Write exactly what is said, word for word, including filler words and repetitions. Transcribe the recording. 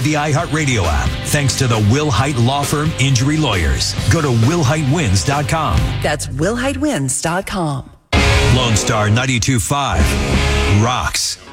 the iHeartRadio app, thanks to the Will Height Law Firm Injury Lawyers. Go to will height wins dot com. That's will height wins dot com. Lone Star ninety-two point five rocks.